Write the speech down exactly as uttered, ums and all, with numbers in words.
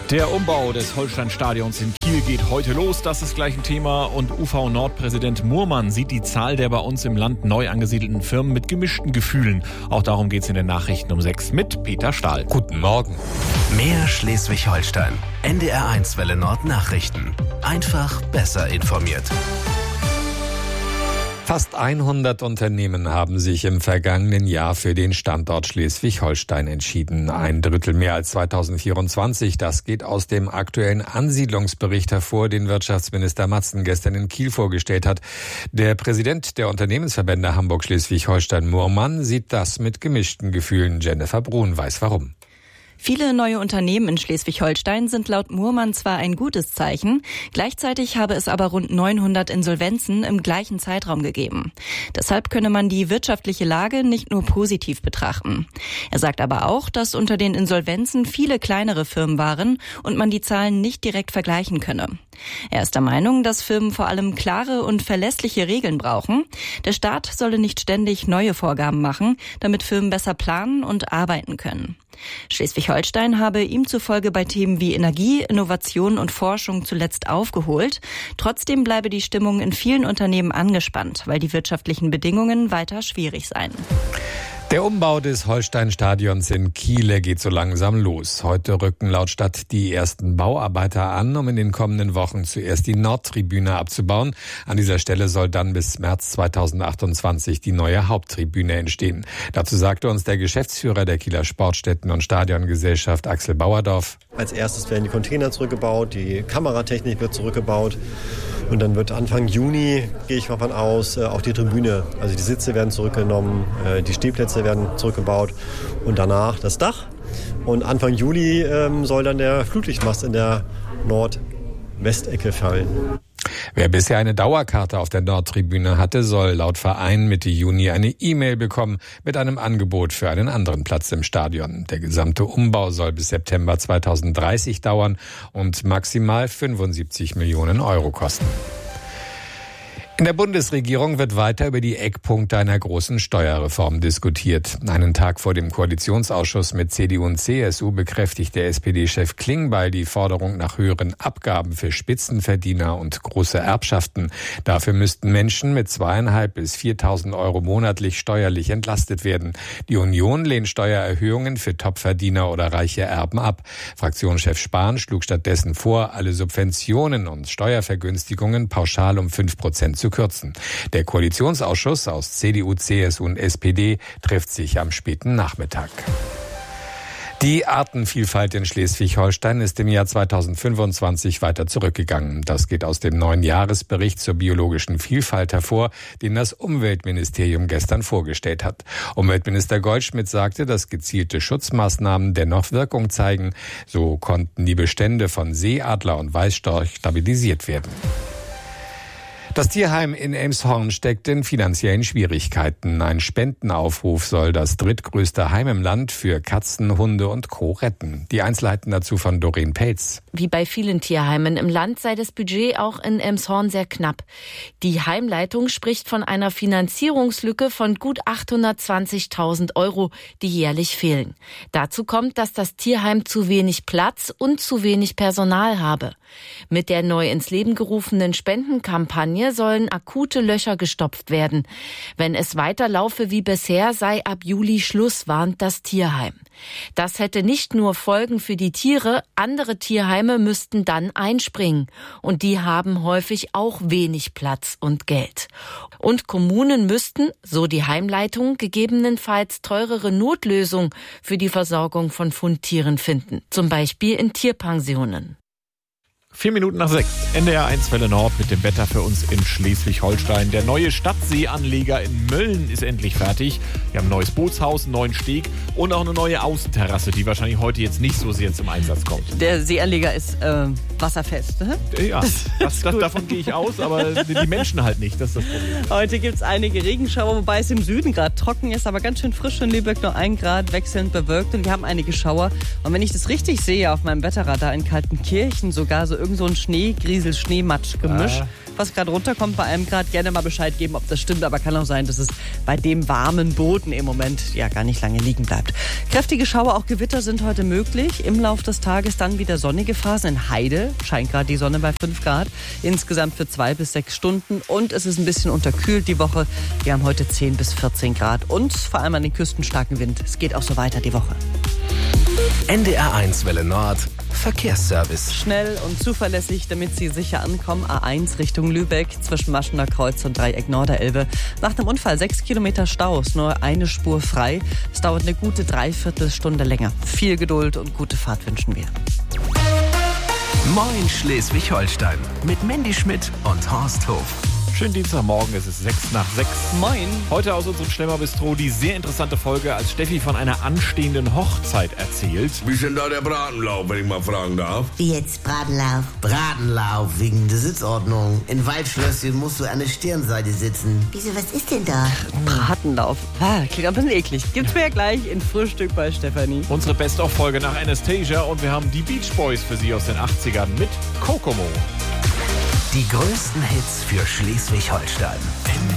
Der Umbau des Holstein-Stadions in Kiel geht heute los. Das ist gleich ein Thema. Und U V-Nord-Präsident Murmann sieht die Zahl der bei uns im Land neu angesiedelten Firmen mit gemischten Gefühlen. Auch darum geht es in den Nachrichten um sechs mit Peter Stahl. Guten Morgen. Mehr Schleswig-Holstein. N D R eins Welle Nord Nachrichten. Einfach besser informiert. Fast hundert Unternehmen haben sich im vergangenen Jahr für den Standort Schleswig-Holstein entschieden. Ein Drittel mehr als zweitausendvierundzwanzig. Das geht aus dem aktuellen Ansiedlungsbericht hervor, den Wirtschaftsminister Matzen gestern in Kiel vorgestellt hat. Der Präsident der Unternehmensverbände Hamburg-Schleswig-Holstein Murmann sieht das mit gemischten Gefühlen. Jennifer Brun weiß warum. Viele neue Unternehmen in Schleswig-Holstein sind laut Murmann zwar ein gutes Zeichen, gleichzeitig habe es aber rund neunhundert Insolvenzen im gleichen Zeitraum gegeben. Deshalb könne man die wirtschaftliche Lage nicht nur positiv betrachten. Er sagt aber auch, dass unter den Insolvenzen viele kleinere Firmen waren und man die Zahlen nicht direkt vergleichen könne. Er ist der Meinung, dass Firmen vor allem klare und verlässliche Regeln brauchen. Der Staat solle nicht ständig neue Vorgaben machen, damit Firmen besser planen und arbeiten können. Schleswig-Holstein habe ihm zufolge bei Themen wie Energie, Innovation und Forschung zuletzt aufgeholt. Trotzdem bleibe die Stimmung in vielen Unternehmen angespannt, weil die wirtschaftlichen Bedingungen weiter schwierig seien. Der Umbau des Holstein-Stadions in Kiel geht so langsam los. Heute rücken laut Stadt die ersten Bauarbeiter an, um in den kommenden Wochen zuerst die Nordtribüne abzubauen. An dieser Stelle soll dann bis März zweitausendachtundzwanzig die neue Haupttribüne entstehen. Dazu sagte uns der Geschäftsführer der Kieler Sportstätten- und Stadiongesellschaft Axel Bauerdorf. Als erstes werden die Container zurückgebaut, die Kameratechnik wird zurückgebaut. Und dann wird Anfang Juni, gehe ich mal von aus, auch die Tribüne, also die Sitze werden zurückgenommen, die Stehplätze werden zurückgebaut und danach das Dach. Und Anfang Juli ähm, soll dann der Flutlichtmast in der Nordwestecke fallen. Wer bisher eine Dauerkarte auf der Nordtribüne hatte, soll laut Verein Mitte Juni eine E-Mail bekommen mit einem Angebot für einen anderen Platz im Stadion. Der gesamte Umbau soll bis September zweitausenddreißig dauern und maximal fünfundsiebzig Millionen Euro kosten. In der Bundesregierung wird weiter über die Eckpunkte einer großen Steuerreform diskutiert. Einen Tag vor dem Koalitionsausschuss mit C D U und C S U bekräftigt der S P D-Chef Klingbeil die Forderung nach höheren Abgaben für Spitzenverdiener und große Erbschaften. Dafür müssten Menschen mit zweieinhalb bis viertausend Euro monatlich steuerlich entlastet werden. Die Union lehnt Steuererhöhungen für Topverdiener oder reiche Erben ab. Fraktionschef Spahn schlug stattdessen vor, alle Subventionen und Steuervergünstigungen pauschal um fünf Prozent zu kürzen. Der Koalitionsausschuss aus C D U, C S U und S P D trifft sich am späten Nachmittag. Die Artenvielfalt in Schleswig-Holstein ist im Jahr zweitausendfünfundzwanzig weiter zurückgegangen. Das geht aus dem neuen Jahresbericht zur biologischen Vielfalt hervor, den das Umweltministerium gestern vorgestellt hat. Umweltminister Goldschmidt sagte, dass gezielte Schutzmaßnahmen dennoch Wirkung zeigen. So konnten die Bestände von Seeadler und Weißstorch stabilisiert werden. Das Tierheim in Elmshorn steckt in finanziellen Schwierigkeiten. Ein Spendenaufruf soll das drittgrößte Heim im Land für Katzen, Hunde und Co. retten. Die Einzelheiten dazu von Doreen Pelz. Wie bei vielen Tierheimen im Land sei das Budget auch in Elmshorn sehr knapp. Die Heimleitung spricht von einer Finanzierungslücke von gut achthundertzwanzigtausend Euro, die jährlich fehlen. Dazu kommt, dass das Tierheim zu wenig Platz und zu wenig Personal habe. Mit der neu ins Leben gerufenen Spendenkampagne sollen akute Löcher gestopft werden. Wenn es weiterlaufe wie bisher, sei ab Juli Schluss, warnt das Tierheim. Das hätte nicht nur Folgen für die Tiere, andere Tierheime müssten dann einspringen. Und die haben häufig auch wenig Platz und Geld. Und Kommunen müssten, so die Heimleitung, gegebenenfalls teurere Notlösungen für die Versorgung von Fundtieren finden. Zum Beispiel in Tierpensionen. Vier Minuten nach sechs. N D R eins Welle Nord mit dem Wetter für uns in Schleswig-Holstein. Der neue Stadtseeanleger in Mölln ist endlich fertig. Wir haben ein neues Bootshaus, einen neuen Steg und auch eine neue Außenterrasse, die wahrscheinlich heute jetzt nicht so sehr zum Einsatz kommt. Der Seeanleger ist äh, wasserfest, ne? Ja, das, das, davon gehe ich aus, aber die Menschen halt nicht. Das ist das Problem. Heute gibt es einige Regenschauer, wobei es im Süden gerade trocken ist, aber ganz schön frisch in Lübeck, nur ein Grad wechselnd bewölkt und wir haben einige Schauer. Und wenn ich das richtig sehe auf meinem Wetterradar in Kaltenkirchen sogar so irgendwie irgend so ein Schneegriesel, Schneematsch-Gemisch, Ah. was gerade runterkommt bei einem Grad. Gerne mal Bescheid geben, ob das stimmt, aber kann auch sein, dass es bei dem warmen Boden im Moment ja gar nicht lange liegen bleibt. Kräftige Schauer, auch Gewitter sind heute möglich. Im Laufe des Tages dann wieder sonnige Phasen. In Heide scheint gerade die Sonne bei fünf Grad. Insgesamt für zwei bis sechs Stunden. Und es ist ein bisschen unterkühlt die Woche. Wir haben heute zehn bis vierzehn Grad. Und vor allem an den Küsten starken Wind. Es geht auch so weiter die Woche. N D R eins Welle Nord Verkehrsservice. Schnell und zuverlässig, damit Sie sicher ankommen. A eins Richtung Lübeck zwischen Maschener Kreuz und Dreieck Norderelbe. Nach einem Unfall sechs Kilometer Stau, ist nur eine Spur frei. Es dauert eine gute Dreiviertelstunde länger. Viel Geduld und gute Fahrt wünschen wir. Moin Schleswig-Holstein mit Mandy Schmidt und Horst Hof. Schönen Dienstagmorgen, es ist sechs nach sechs. Moin. Heute aus unserem Schlemmerbistro die sehr interessante Folge, als Steffi von einer anstehenden Hochzeit erzählt. Wie ist denn da der Bratenlauf, wenn ich mal fragen darf? Wie jetzt Bratenlauf? Bratenlauf wegen der Sitzordnung. In Waldschlösschen musst du an der Stirnseite sitzen. Wieso, was ist denn da? Bratenlauf. Ah, klingt ein bisschen eklig. Gibt's mir ja gleich in Frühstück bei Stefanie. Unsere Best-of-Folge nach Anastasia und wir haben die Beach Boys für Sie aus den achtzigern mit Kokomo. Die größten Hits für Schleswig-Holstein.